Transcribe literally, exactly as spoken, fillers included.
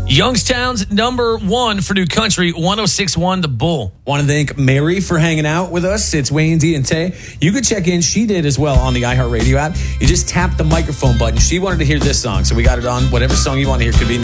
Youngstown's number one for New Country, one oh six point one The Bull. Want to thank Mary for hanging out with us. It's Wayne D and Tay. You could check in. She did as well on the iHeartRadio app. You just tap the microphone button. She wanted to hear this song, so we got it on. Whatever song you want to hear could be